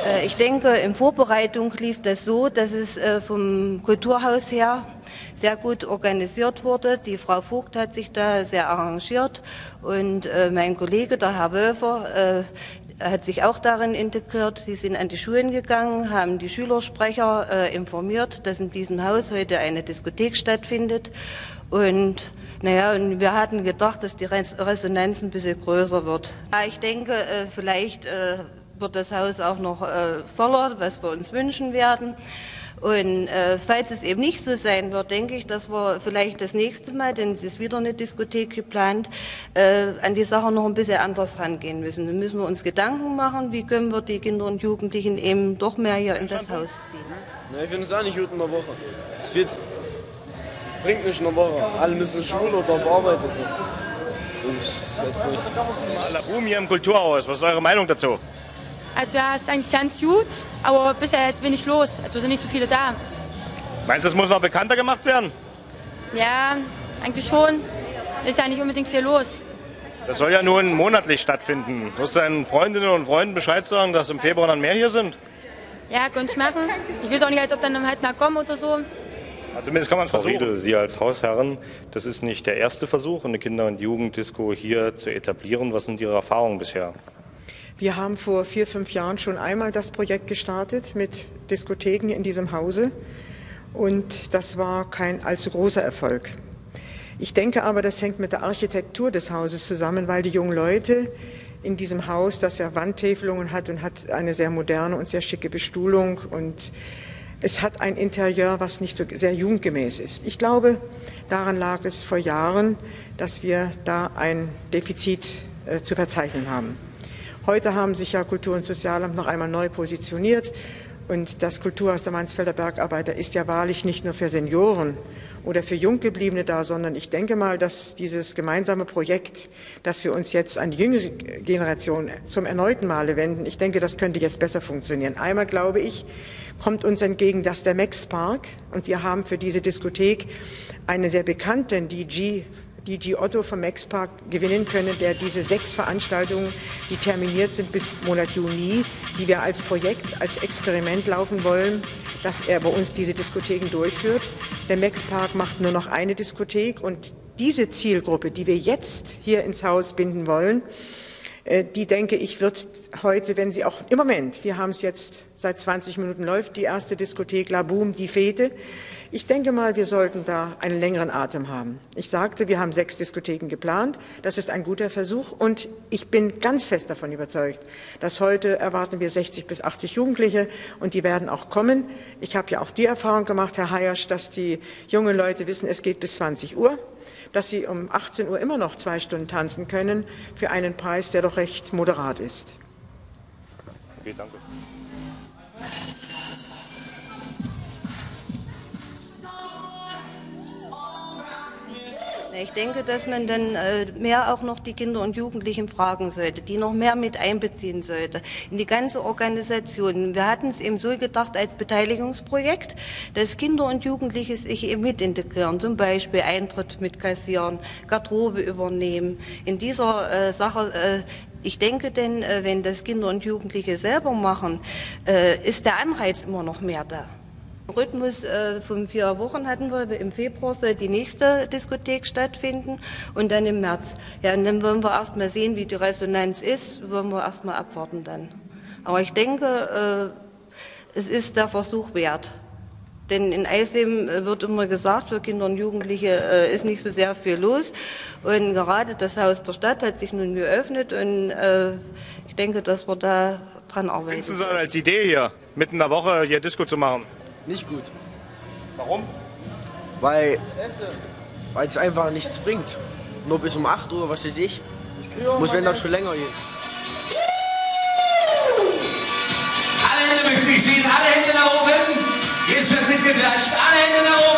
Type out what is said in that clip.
Ich denke, in Vorbereitung lief das so, dass es vom Kulturhaus her sehr gut organisiert wurde. Die Frau Vogt hat sich da sehr arrangiert und mein Kollege, der Herr Wölfer, hat sich auch darin integriert. Sie sind an die Schulen gegangen, haben die Schülersprecher informiert, dass in diesem Haus heute eine Diskothek stattfindet. Und naja, und wir hatten gedacht, dass die Resonanz ein bisschen größer wird. Ja, ich denke, vielleicht wird das Haus auch noch voller, was wir uns wünschen werden. Und falls es eben nicht so sein wird, denke ich, dass wir vielleicht das nächste Mal, denn es ist wieder eine Diskothek geplant, an die Sache noch ein bisschen anders rangehen müssen. Dann müssen wir uns Gedanken machen, wie können wir die Kinder und Jugendlichen eben doch mehr hier in das Haus ziehen. Ja, ich finde es auch nicht gut in der Woche. Es bringt nicht in der Woche. Alle müssen in Schule oder auf Arbeit. Das ist jetzt nicht. Labum hier im Kulturhaus, was ist eure Meinung dazu? Also ja, ist eigentlich ganz gut, aber bisher jetzt wenig los, also sind nicht so viele da. Meinst du, das muss noch bekannter gemacht werden? Ja, eigentlich schon. Ist ja nicht unbedingt viel los. Das soll ja nun monatlich stattfinden. Du musst deinen Freundinnen und Freunden Bescheid sagen, dass im Februar dann mehr hier sind? Ja, könnte ich machen. Ich weiß auch nicht, ob dann halt mal kommen oder so. Also zumindest kann man versuchen. Frau Riedel, Sie als Hausherren, das ist nicht der erste Versuch, eine Kinder- und Jugenddisco hier zu etablieren. Was sind Ihre Erfahrungen bisher? Wir haben vor 4, 5 Jahren schon einmal das Projekt gestartet mit Diskotheken in diesem Hause und das war kein allzu großer Erfolg. Ich denke aber, das hängt mit der Architektur des Hauses zusammen, weil die jungen Leute in diesem Haus, das ja Wandtäfelungen hat und hat eine sehr moderne und sehr schicke Bestuhlung und es hat ein Interieur, was nicht so sehr jugendgemäß ist. Ich glaube, daran lag es vor Jahren, dass wir da ein Defizit zu verzeichnen haben. Heute haben sich ja Kultur- und Sozialamt noch einmal neu positioniert und das Kulturhaus der Mansfelder Bergarbeiter ist ja wahrlich nicht nur für Senioren oder für Junggebliebene da, sondern ich denke mal, dass dieses gemeinsame Projekt, dass wir uns jetzt an die jüngere Generation zum erneuten Male wenden, ich denke, das könnte jetzt besser funktionieren. Einmal, glaube ich, kommt uns entgegen, dass der Max Park, und wir haben für diese Diskothek einen sehr bekannten DG Otto vom Max Park gewinnen können, der diese 6 Veranstaltungen, die terminiert sind bis Monat Juni, die wir als Projekt, als Experiment laufen wollen, dass er bei uns diese Diskotheken durchführt. Der Max Park macht nur noch eine Diskothek und diese Zielgruppe, die wir jetzt hier ins Haus binden wollen, die, denke ich, wird heute, wenn sie auch im Moment, wir haben es jetzt seit 20 Minuten läuft, die erste Diskothek Labum, die Fete. Ich denke mal, wir sollten da einen längeren Atem haben. Ich sagte, wir haben 6 Diskotheken geplant. Das ist ein guter Versuch und ich bin ganz fest davon überzeugt, dass heute erwarten wir 60 bis 80 Jugendliche und die werden auch kommen. Ich habe ja auch die Erfahrung gemacht, Herr Hayasch, dass die jungen Leute wissen, es geht bis 20 Uhr. Dass sie um 18 Uhr immer noch 2 Stunden tanzen können für einen Preis, der doch recht moderat ist. Okay, danke. Ich denke, dass man dann mehr auch noch die Kinder und Jugendlichen fragen sollte, die noch mehr mit einbeziehen sollte in die ganze Organisation. Wir hatten es eben so gedacht als Beteiligungsprojekt, dass Kinder und Jugendliche sich eben mit integrieren, zum Beispiel Eintritt mit kassieren, Garderobe übernehmen. In dieser Sache ich denke denn, wenn das Kinder und Jugendliche selber machen, ist der Anreiz immer noch mehr da. Rhythmus von 4 Wochen hatten wir. Im Februar soll die nächste Diskothek stattfinden und dann im März. Ja, und dann wollen wir erst mal sehen, wie die Resonanz ist, wollen wir erst mal abwarten dann. Aber ich denke, es ist der Versuch wert. Denn in Eisleben wird immer gesagt, für Kinder und Jugendliche ist nicht so sehr viel los. Und gerade das Haus der Stadt hat sich nun geöffnet und ich denke, dass wir da dran arbeiten. Findest du das als Idee hier, mitten in der Woche hier Disco zu machen? Nicht gut. Warum? Weil es einfach nichts bringt. Nur bis um 8 Uhr, was weiß ich. Muss wenn dann schon länger gehen. Alle Hände möchte ich sehen, alle Hände nach oben. Jetzt wird mitgeklatscht, alle Hände nach oben.